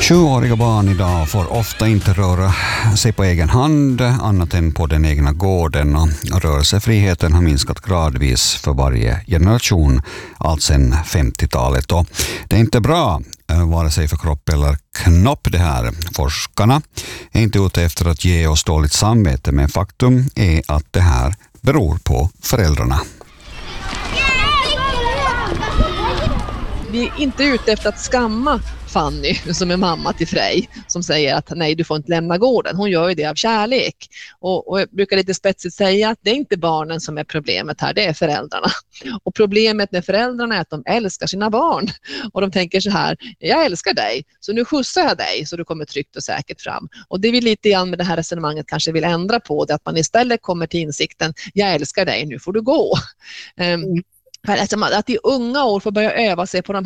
7-åriga barn idag får ofta inte röra sig på egen hand annat än på den egna gården, och rörelsefriheten har minskat gradvis för varje generation, allt sedan 50-talet. Och det är inte bra, vare sig för kropp eller knopp det här. Forskarna är inte ute efter att ge oss dåligt samvete, men faktum är att det här beror på föräldrarna. Vi är inte ute efter att skamma Fanny som är mamma till Frej, som säger att nej, du får inte lämna gården. Hon gör ju det av kärlek. Och jag brukar lite spetsigt säga att det är inte barnen som är problemet här, det är föräldrarna. Och problemet med föräldrarna är att de älskar sina barn. Och de tänker så här: jag älskar dig, så nu skjutsar jag dig så du kommer tryggt och säkert fram. Och det vi lite grann med det här resonemanget kanske vill ändra på, det att man istället kommer till insikten: jag älskar dig, nu får du gå. Att i unga år får börja öva sig på de